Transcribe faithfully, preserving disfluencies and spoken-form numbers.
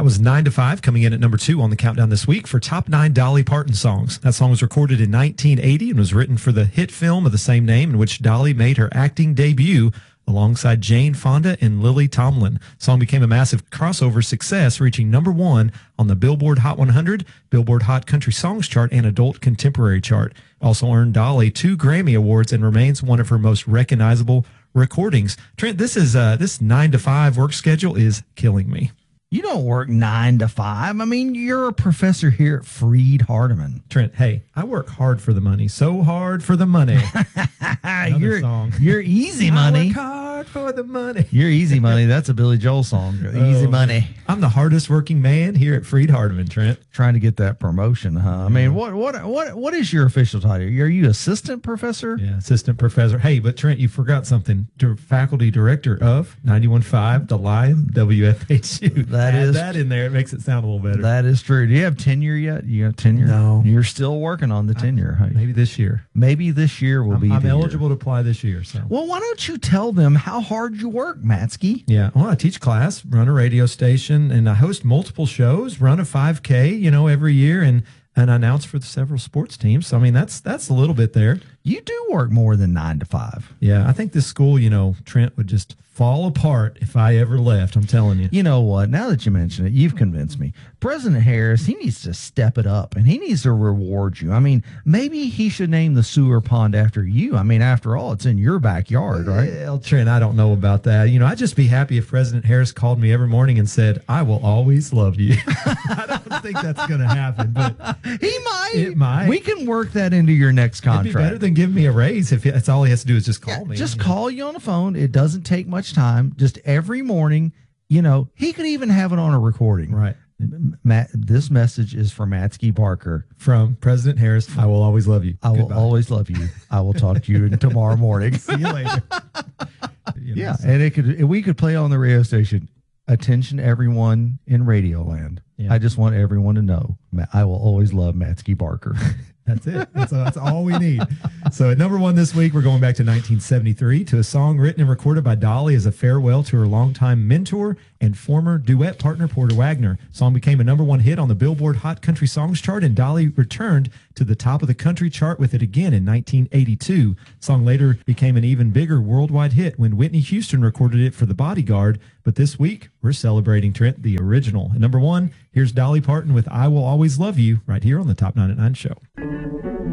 That was nine to five, coming in at number two on the countdown this week for top nine Dolly Parton songs. That song was recorded in nineteen eighty and was written for the hit film of the same name, in which Dolly made her acting debut alongside Jane Fonda and Lily Tomlin. The song became a massive crossover success, reaching number one on the Billboard Hot one hundred, Billboard Hot Country Songs chart, and Adult Contemporary chart. Also earned Dolly two Grammy Awards and remains one of her most recognizable recordings. Trent, this is uh, this nine to five work schedule is killing me. You don't work nine to five. I mean, you're a professor here at Freed Hardeman. Trent, hey, I work hard for the money. So hard for the money. you're, song. You're easy money. I work hard for the money. You're easy money. That's a Billy Joel song. Easy oh, money. I'm the hardest working man here at Freed Hardeman, Trent. Trying to get that promotion, huh? I mean, what what what what is your official title? Are you assistant professor? Yeah, assistant professor. Hey, but Trent, you forgot something. Dir- faculty director of ninety-one point five The Lion, W F H U. That Add is that in there. It makes it sound a little better. That is true. Do you have tenure yet? You have tenure? No. You're still working on the tenure. I, maybe this year. Maybe this year will I'm, be I'm the eligible year. to apply this year. So. Well, why don't you tell them how hard you work, Matsky? Yeah. Well, I teach class, run a radio station, and I host multiple shows, run a five K, you know, every year, and and I announce for the several sports teams. So, I mean, that's that's a little bit there. You do work more than nine to five. Yeah. I think this school, you know, Trent, would just fall apart if I ever left. I'm telling you. You know what? Now that you mention it, you've convinced me. President Harris, he needs to step it up, and he needs to reward you. I mean, maybe he should name the sewer pond after you. I mean, after all, it's in your backyard, right? Well, Trent, I don't know about that. You know, I'd just be happy if President Harris called me every morning and said, I will always love you. I don't think that's going to happen, but he might. It might. We can work that into your next contract. It'd be better than giving me a raise if that's all he has to do is just call yeah, me. Just you know. call you on the phone. It doesn't take much time. Just every morning, you know, he could even have it on a recording. Right. Matt, this message is from Matsky Barker. From President Harris, I will always love you. I will Goodbye. always love you. I will talk to you tomorrow morning. See you later. You know, yeah, so. and it could we could play on the radio station. Attention, everyone in Radioland. Yeah. I just want everyone to know I will always love Matsky Barker. That's it. That's, that's all we need. So at number one this week, we're going back to nineteen seventy-three to a song written and recorded by Dolly as a farewell to her longtime mentor and former duet partner, Porter Wagner. The song became a number one hit on the Billboard Hot Country Songs chart, and Dolly returned to the top of the country chart with it again in nineteen eighty-two. The song later became an even bigger worldwide hit when Whitney Houston recorded it for The Bodyguard. But this week, we're celebrating, Trent, the original. At number one, here's Dolly Parton with I Will Always Love You right here on the Top nine at nine show.